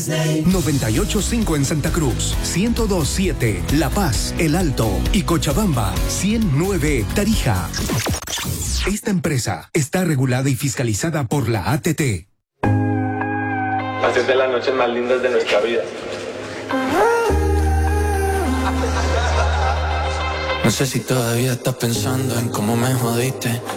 98.5 en Santa Cruz, 102.7 La Paz, El Alto y Cochabamba, 100.9 Tarija. Esta empresa está regulada y fiscalizada por la ATT. Haces de las noches más lindas de nuestra vida. No sé si todavía estás pensando en cómo me jodiste.